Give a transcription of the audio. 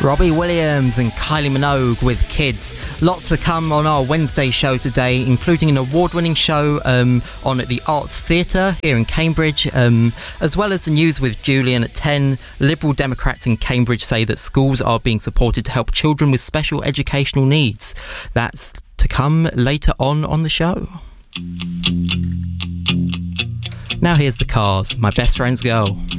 Robbie Williams and Kylie Minogue with Kids. Lots to come on our Wednesday show today, including an award-winning show on at the Arts Theatre here in Cambridge, as well as the news with Julian at 10. Liberal Democrats in Cambridge say that schools are being supported to help children with special educational needs. That's to come later on the show. Now here's The Cars, My Best Friend's Girl.